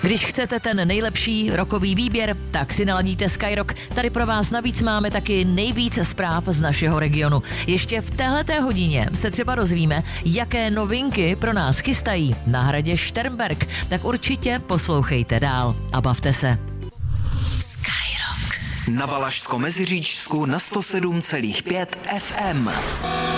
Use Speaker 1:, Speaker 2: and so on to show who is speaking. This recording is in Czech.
Speaker 1: Když chcete ten nejlepší rokový výběr, tak si naladíte Skyrock. Tady pro vás navíc máme taky nejvíc zpráv z našeho regionu. Ještě v téhleté hodině se třeba dozvíme, jaké novinky pro nás chystají na hradě Šternberk. Tak určitě poslouchejte dál a bavte se.
Speaker 2: Na Valašsko-Meziříčsku na 107,5 FM.